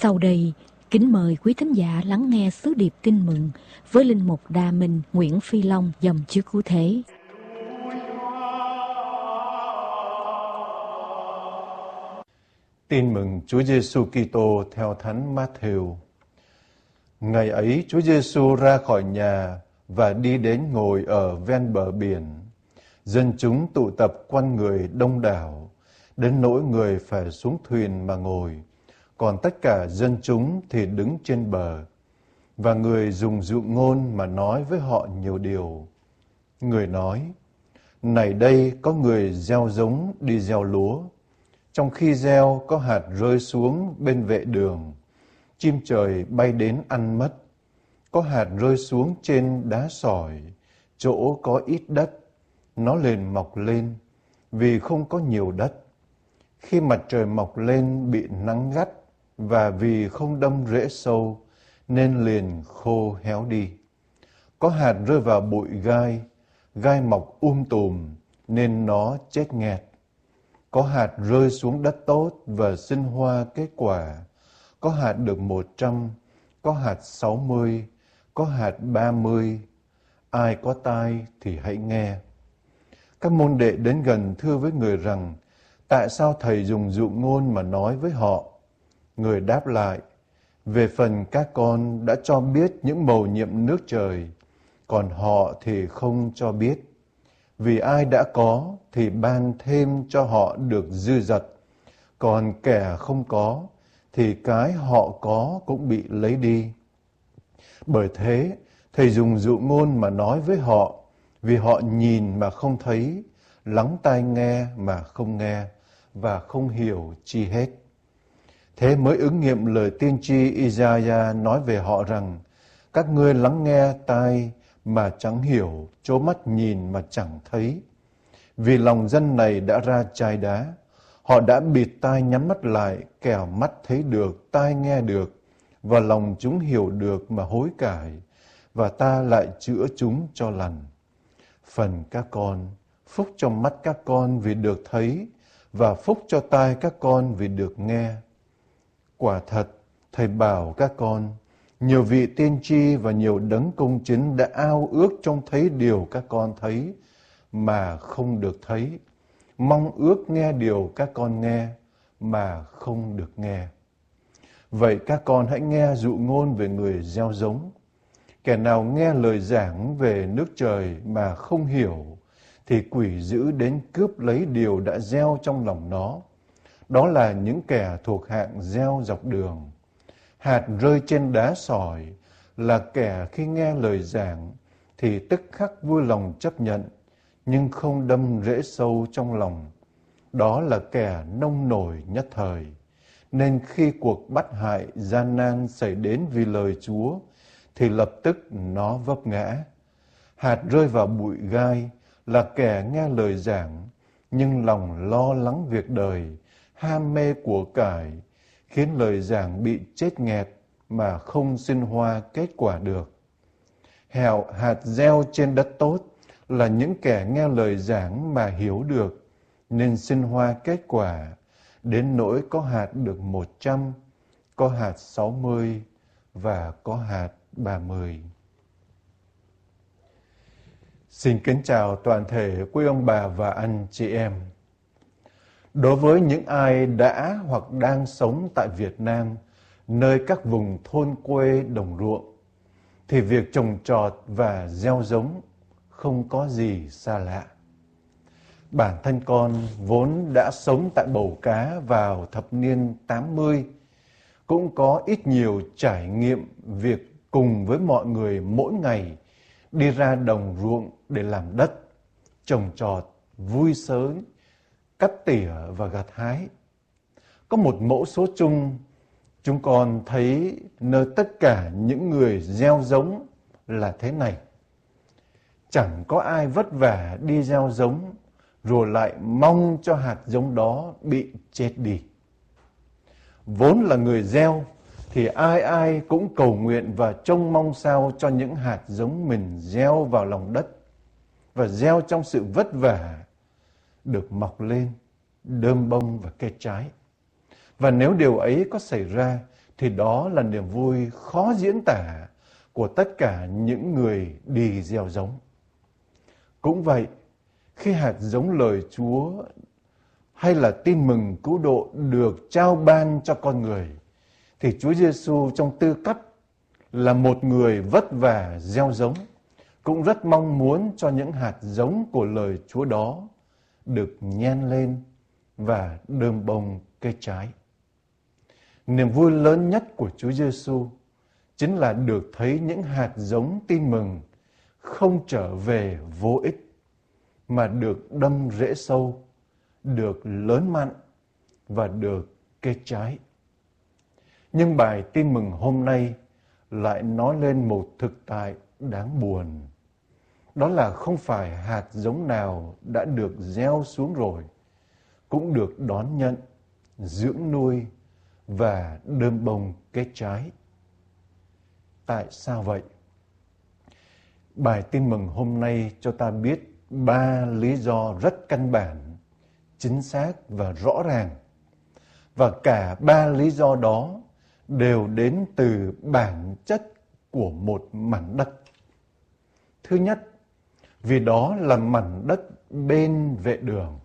Sau đây, kính mời quý thính giả lắng nghe sứ điệp tin mừng với linh mục Đa Minh Nguyễn Phi Long dòng Chúa Cứu Thế. Tin mừng Chúa Giêsu Kitô theo Thánh Mát-thêu. Ngày ấy Chúa Giêsu ra khỏi nhà và đi đến ngồi ở ven bờ biển. Dân chúng tụ tập quanh người đông đảo, đến nỗi người phải xuống thuyền mà ngồi, còn tất cả dân chúng thì đứng trên bờ. Và người dùng dụ ngôn mà nói với họ nhiều điều. Người nói: này đây có người gieo giống đi gieo lúa. Trong khi gieo có hạt rơi xuống bên vệ đường, chim trời bay đến ăn mất. Có hạt rơi xuống trên đá sỏi, chỗ có ít đất, nó liền mọc lên, vì không có nhiều đất. Khi mặt trời mọc lên bị nắng gắt, và vì không đâm rễ sâu, nên liền khô héo đi. Có hạt rơi vào bụi gai, gai mọc tùm, nên nó chết nghẹt. Có hạt rơi xuống đất tốt và sinh hoa kết quả. Có hạt được 100, có hạt 60, có hạt 30. Ai có tai thì hãy nghe. Các môn đệ đến gần thưa với người rằng: tại sao thầy dùng dụ ngôn mà nói với họ? Người đáp lại: về phần các con đã cho biết những mầu nhiệm nước trời, còn họ thì không cho biết. Vì ai đã có thì ban thêm cho họ được dư dật, còn kẻ không có thì cái họ có cũng bị lấy đi. Bởi thế, thầy dùng dụ ngôn mà nói với họ, vì họ nhìn mà không thấy, lắng tai nghe mà không nghe, và không hiểu chi hết. Thế mới ứng nghiệm lời tiên tri Isaiah nói về họ rằng: các ngươi lắng nghe tai mà chẳng hiểu, trố mắt nhìn mà chẳng thấy. Vì lòng dân này đã ra chai đá, họ đã bịt tai nhắm mắt lại, kẻo mắt thấy được, tai nghe được, và lòng chúng hiểu được mà hối cải, và ta lại chữa chúng cho lành. Phần các con, phúc cho mắt các con vì được thấy, và phúc cho tai các con vì được nghe. Quả thật, thầy bảo các con, nhiều vị tiên tri và nhiều đấng công chính đã ao ước trông thấy điều các con thấy, mà không được thấy, mong ước nghe điều các con nghe, mà không được nghe. Vậy các con hãy nghe dụ ngôn về người gieo giống. Kẻ nào nghe lời giảng về nước trời mà không hiểu, thì quỷ dữ đến cướp lấy điều đã gieo trong lòng nó. Đó là những kẻ thuộc hạng gieo dọc đường. Hạt rơi trên đá sỏi là kẻ khi nghe lời giảng thì tức khắc vui lòng chấp nhận, nhưng không đâm rễ sâu trong lòng. Đó là kẻ nông nổi nhất thời. Nên khi cuộc bắt hại gian nan xảy đến vì lời Chúa, thì lập tức nó vấp ngã. Hạt rơi vào bụi gai là kẻ nghe lời giảng, nhưng lòng lo lắng việc đời, ham mê của cải, khiến lời giảng bị chết nghẹt mà không sinh hoa kết quả được. Hạt gieo trên đất tốt là những kẻ nghe lời giảng mà hiểu được, nên sinh hoa kết quả, đến nỗi có hạt được 100, có hạt 60 và có hạt 30. Xin kính chào toàn thể quý ông bà và anh chị em. Đối với những ai đã hoặc đang sống tại Việt Nam, nơi các vùng thôn quê đồng ruộng, thì việc trồng trọt và gieo giống không có gì xa lạ. Bản thân con vốn đã sống tại Bầu Cá vào thập niên 80, cũng có ít nhiều trải nghiệm việc cùng với mọi người mỗi ngày đi ra đồng ruộng để làm đất, trồng trọt, vui sới, cắt tỉa và gặt hái. Có một mẫu số chung chúng con thấy nơi tất cả những người gieo giống là thế này: chẳng có ai vất vả đi gieo giống rồi lại mong cho hạt giống đó bị chết đi. Vốn là người gieo thì ai ai cũng cầu nguyện và trông mong sao cho những hạt giống mình gieo vào lòng đất và gieo trong sự vất vả được mọc lên, đơm bông và kết trái. Và nếu điều ấy có xảy ra thì đó là niềm vui khó diễn tả của tất cả những người đi gieo giống. Cũng vậy, khi hạt giống lời Chúa hay là tin mừng cứu độ được trao ban cho con người, thì Chúa Giêsu trong tư cách là một người vất vả gieo giống, cũng rất mong muốn cho những hạt giống của lời Chúa đó được nhen lên và đơm bông cây trái. Niềm vui lớn nhất của Chúa Giêsu chính là được thấy những hạt giống tin mừng không trở về vô ích, mà được đâm rễ sâu, được lớn mạnh và được kết trái. Nhưng bài tin mừng hôm nay lại nói lên một thực tại đáng buồn. Đó là không phải hạt giống nào đã được gieo xuống rồi cũng được đón nhận, dưỡng nuôi và đơm bông kết trái. Tại sao vậy? Bài tin mừng hôm nay cho ta biết 3 lý do rất căn bản, chính xác và rõ ràng. Và cả 3 lý do đó đều đến từ bản chất của một mảnh đất. Thứ nhất, vì đó là mảnh đất bên vệ đường.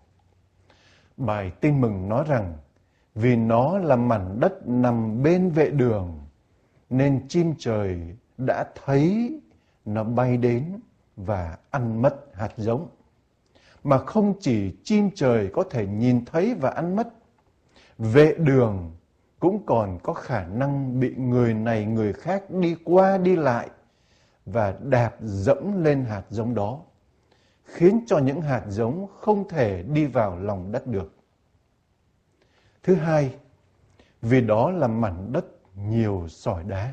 Bài tin mừng nói rằng vì nó là mảnh đất nằm bên vệ đường nên chim trời đã thấy nó bay đến và ăn mất hạt giống. Mà không chỉ chim trời có thể nhìn thấy và ăn mất, vệ đường cũng còn có khả năng bị người này người khác đi qua đi lại và đạp dẫm lên hạt giống đó, khiến cho những hạt giống không thể đi vào lòng đất được. Thứ hai, vì đó là mảnh đất nhiều sỏi đá.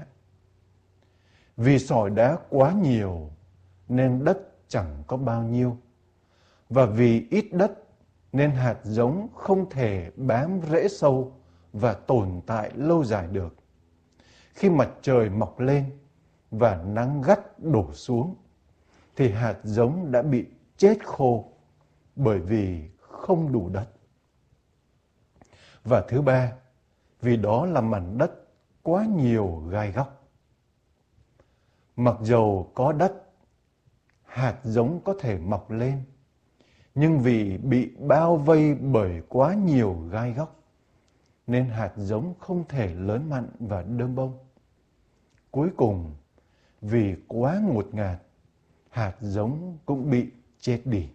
Vì sỏi đá quá nhiều nên đất chẳng có bao nhiêu. Và vì ít đất nên hạt giống không thể bám rễ sâu và tồn tại lâu dài được. Khi mặt trời mọc lên và nắng gắt đổ xuống thì hạt giống đã bị chết khô bởi vì không đủ đất. Và thứ ba, vì đó là mảnh đất quá nhiều gai góc. Mặc dầu có đất, hạt giống có thể mọc lên, nhưng vì bị bao vây bởi quá nhiều gai góc, nên hạt giống không thể lớn mạnh và đơm bông. Cuối cùng, vì quá ngột ngạt, hạt giống cũng bị chết đi.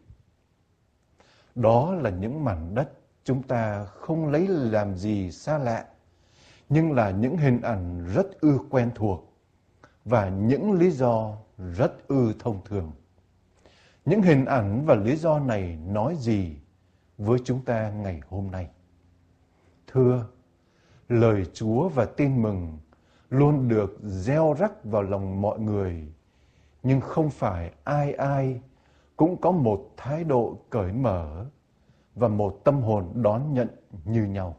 Đó là những mảnh đất chúng ta không lấy làm gì xa lạ, nhưng là những hình ảnh rất quen thuộc và những lý do rất thông thường. Những hình ảnh và lý do này nói gì với chúng ta ngày hôm nay? Thưa, lời Chúa và tin mừng luôn được gieo rắc vào lòng mọi người, nhưng không phải ai ai cũng có một thái độ cởi mở và một tâm hồn đón nhận như nhau.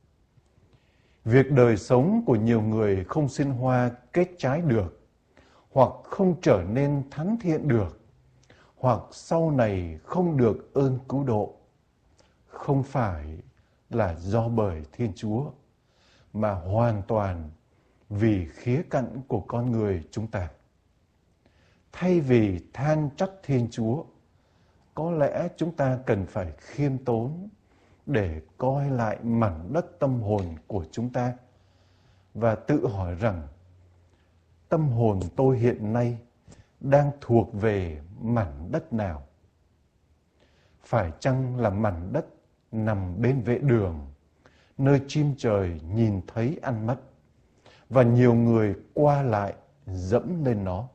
Việc đời sống của nhiều người không sinh hoa kết trái được, hoặc không trở nên thánh thiện được, hoặc sau này không được ơn cứu độ, không phải là do bởi Thiên Chúa, mà hoàn toàn vì khía cạnh của con người chúng ta. Thay vì than trách Thiên Chúa, có lẽ chúng ta cần phải khiêm tốn để coi lại mảnh đất tâm hồn của chúng ta và tự hỏi rằng tâm hồn tôi hiện nay đang thuộc về mảnh đất nào? Phải chăng là mảnh đất nằm bên vệ đường, nơi chim trời nhìn thấy ăn mất và nhiều người qua lại dẫm lên nó?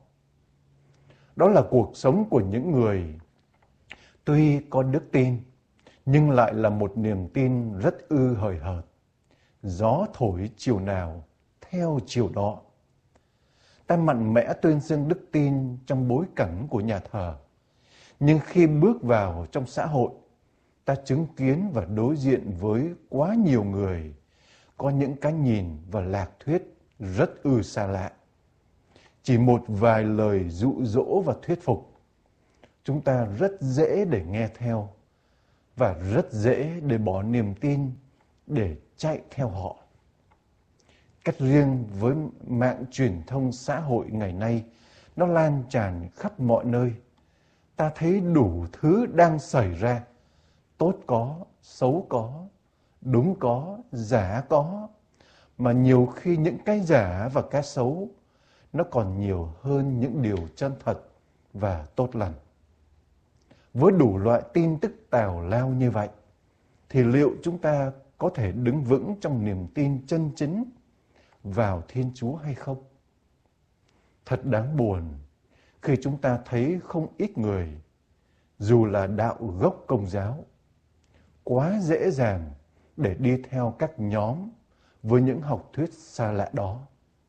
Đó là cuộc sống của những người tuy có đức tin nhưng lại là một niềm tin rất hời hợt. Gió thổi chiều nào theo chiều đó. Ta mạnh mẽ tuyên xưng đức tin trong bối cảnh của nhà thờ, nhưng khi bước vào trong xã hội, ta chứng kiến và đối diện với quá nhiều người có những cái nhìn và lạc thuyết rất xa lạ. Chỉ một vài lời dụ dỗ và thuyết phục, chúng ta rất dễ để nghe theo và rất dễ để bỏ niềm tin để chạy theo họ. Cách riêng với mạng truyền thông xã hội ngày nay, nó lan tràn khắp mọi nơi. Ta thấy đủ thứ đang xảy ra, tốt có, xấu có, đúng có, giả có. Mà nhiều khi những cái giả và cái xấu nó còn nhiều hơn những điều chân thật và tốt lành. Với đủ loại tin tức tào lao như vậy, thì liệu chúng ta có thể đứng vững trong niềm tin chân chính vào Thiên Chúa hay không? Thật đáng buồn khi chúng ta thấy không ít người, dù là đạo gốc Công giáo, quá dễ dàng để đi theo các nhóm với những học thuyết xa lạ đó.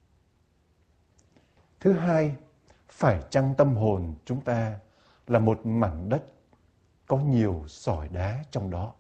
Thứ hai, phải chăng tâm hồn chúng ta là một mảnh đất có nhiều sỏi đá trong đó?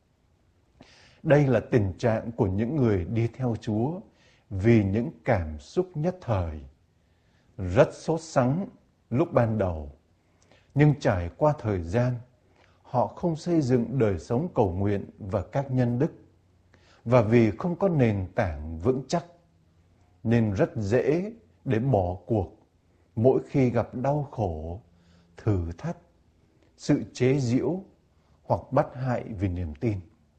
Đây là tình trạng của những người đi theo Chúa vì những cảm xúc nhất thời, rất sốt sắng lúc ban đầu, nhưng trải qua thời gian, họ không xây dựng đời sống cầu nguyện và các nhân đức, và vì không có nền tảng vững chắc, nên rất dễ để bỏ cuộc mỗi khi gặp đau khổ, thử thách, sự chế giễu hoặc bắt hại vì niềm tin.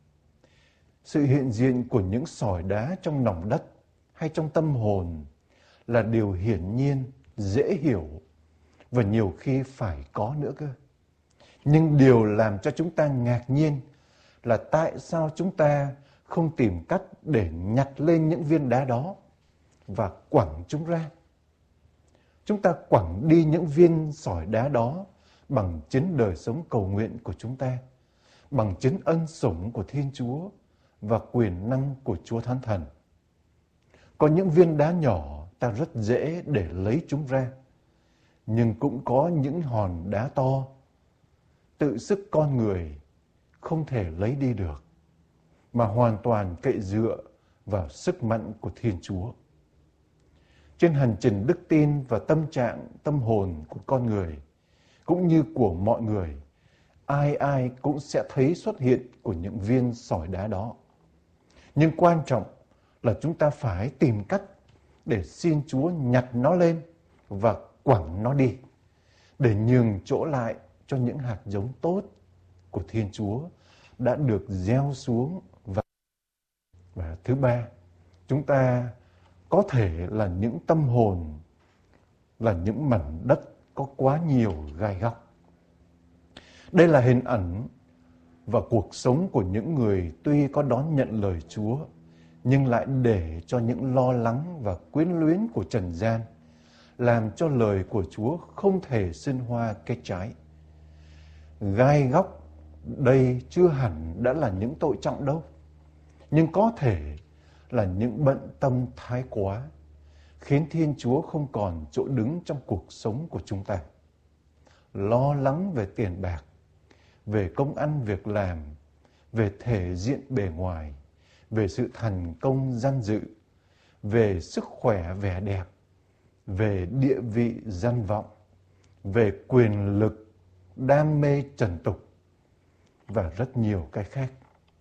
Sự hiện diện của những sỏi đá trong lòng đất hay trong tâm hồn là điều hiển nhiên, dễ hiểu và nhiều khi phải có nữa cơ. Nhưng điều làm cho chúng ta ngạc nhiên là tại sao chúng ta không tìm cách để nhặt lên những viên đá đó và quẳng chúng ra. Chúng ta quẳng đi những viên sỏi đá đó bằng chính đời sống cầu nguyện của chúng ta, bằng chính ân sủng của Thiên Chúa và quyền năng của Chúa Thánh Thần. Có những viên đá nhỏ ta rất dễ để lấy chúng ra, nhưng cũng có những hòn đá to, tự sức con người không thể lấy đi được, mà hoàn toàn cậy dựa vào sức mạnh của Thiên Chúa. Trên hành trình đức tin và tâm trạng, tâm hồn của con người, cũng như của mọi người, ai ai cũng sẽ thấy xuất hiện của những viên sỏi đá đó. Nhưng quan trọng là chúng ta phải tìm cách để xin Chúa nhặt nó lên và quẳng nó đi, để nhường chỗ lại cho những hạt giống tốt của Thiên Chúa đã được gieo xuống. Và thứ ba, chúng ta có thể là những tâm hồn, là những mảnh đất có quá nhiều gai góc. Đây là hình ảnh và cuộc sống của những người tuy có đón nhận lời Chúa, nhưng lại để cho những lo lắng và quyến luyến của trần gian làm cho lời của Chúa không thể sinh hoa kết trái. Gai góc đây chưa hẳn đã là những tội trọng đâu, nhưng có thể là những bận tâm thái quá, khiến Thiên Chúa không còn chỗ đứng trong cuộc sống của chúng ta. Lo lắng về tiền bạc, về công ăn việc làm, về thể diện bề ngoài, về sự thành công danh dự, về sức khỏe vẻ đẹp, về địa vị danh vọng, về quyền lực, đam mê trần tục và rất nhiều cái khác.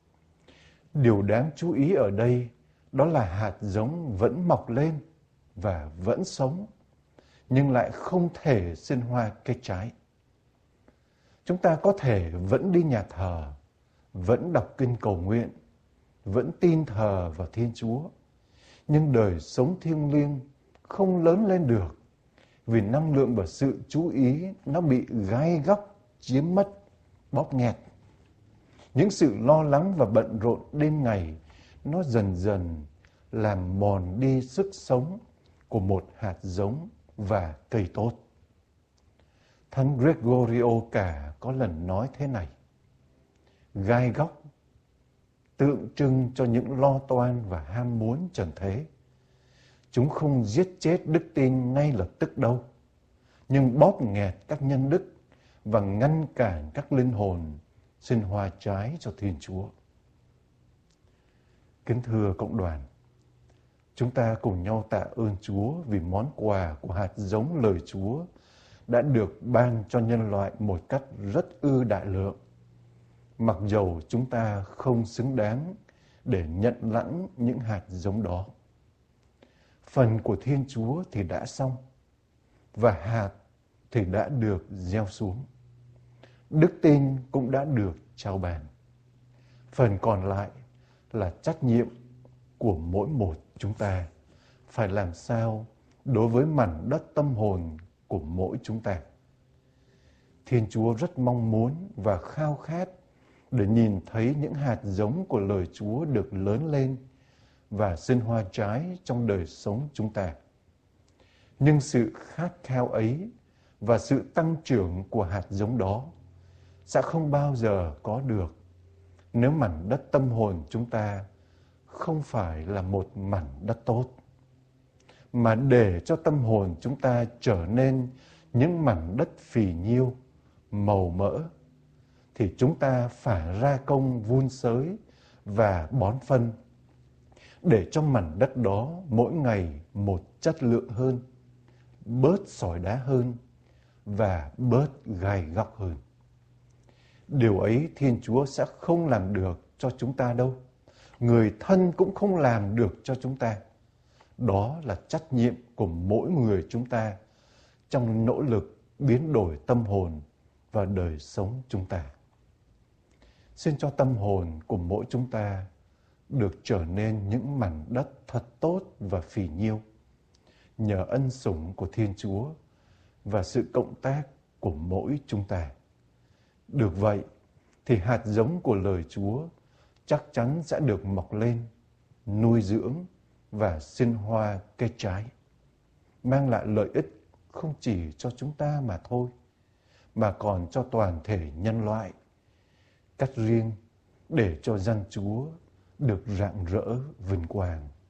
Điều đáng chú ý ở đây đó là hạt giống vẫn mọc lên và vẫn sống, nhưng lại không thể sinh hoa kết trái. Chúng ta có thể vẫn đi nhà thờ, vẫn đọc kinh cầu nguyện, vẫn tin thờ vào Thiên Chúa, nhưng đời sống thiêng liêng không lớn lên được vì năng lượng và sự chú ý nó bị gai góc chiếm mất, bóp nghẹt. Những sự lo lắng và bận rộn đêm ngày nó dần dần làm mòn đi sức sống của một hạt giống và cây tốt. Thánh Gregorio Cả có lần nói thế này: gai góc tượng trưng cho những lo toan và ham muốn trần thế. Chúng không giết chết đức tin ngay lập tức đâu, nhưng bóp nghẹt các nhân đức và ngăn cản các linh hồn sinh hoa trái cho Thiên Chúa. Kính thưa cộng đoàn, chúng ta cùng nhau tạ ơn Chúa vì món quà của hạt giống lời Chúa đã được ban cho nhân loại một cách rất ư đại lượng, mặc dầu chúng ta không xứng đáng để nhận lãnh những hạt giống đó. Phần của Thiên Chúa thì đã xong, và hạt thì đã được gieo xuống. Đức tin cũng đã được trao bàn. Phần còn lại là trách nhiệm của mỗi một chúng ta, phải làm sao đối với mảnh đất tâm hồn của mỗi chúng ta. Thiên Chúa rất mong muốn và khao khát để nhìn thấy những hạt giống của lời Chúa được lớn lên và sinh hoa trái trong đời sống chúng ta. Nhưng sự khát khao ấy và sự tăng trưởng của hạt giống đó sẽ không bao giờ có được nếu mảnh đất tâm hồn chúng ta không phải là một mảnh đất tốt. Mà để cho tâm hồn chúng ta trở nên những mảnh đất phì nhiêu, màu mỡ, thì chúng ta phải ra công vun sới và bón phân, để cho mảnh đất đó mỗi ngày một chất lượng hơn, bớt sỏi đá hơn và bớt gai góc hơn. Điều ấy Thiên Chúa sẽ không làm được cho chúng ta đâu. Người thân cũng không làm được cho chúng ta. Đó là trách nhiệm của mỗi người chúng ta trong nỗ lực biến đổi tâm hồn và đời sống chúng ta. Xin cho tâm hồn của mỗi chúng ta được trở nên những mảnh đất thật tốt và phì nhiêu, nhờ ân sủng của Thiên Chúa và sự cộng tác của mỗi chúng ta. Được vậy thì hạt giống của lời Chúa chắc chắn sẽ được mọc lên, nuôi dưỡng và sinh hoa cây trái, mang lại lợi ích không chỉ cho chúng ta mà thôi, mà còn cho toàn thể nhân loại, cách riêng để cho dân Chúa được rạng rỡ vinh quang.